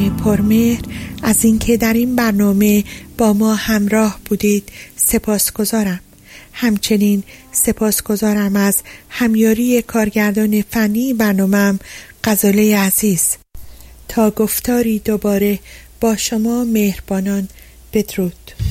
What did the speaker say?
پرمهر از اینکه در این برنامه با ما همراه بودید سپاسگزارم. همچنین سپاسگزارم از همیاری کارگردان فنی برنامه‌ام غزاله عزیز. تا گفتاری دوباره با شما مهربانان، بدرود.